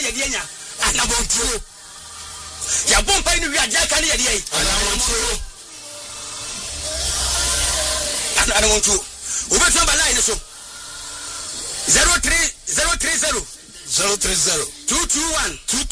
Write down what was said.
ye de nya anabontuo ya bompa ni wi adia kan ye de anabontuo anabontuo obetu ba line so 030 221